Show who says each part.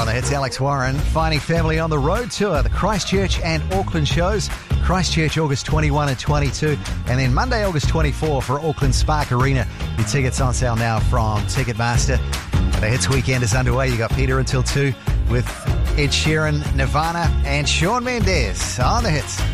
Speaker 1: on the hits. Alex Warren, Finding Family on the Road Tour, the Christchurch and Auckland shows. Christchurch August 21 and 22, and then Monday August 24 for Auckland Spark Arena. Your tickets on sale now from Ticketmaster. The hits weekend is underway. You got Peter until 2 with Ed Sheeran, Nirvana and Shawn Mendes on the hits.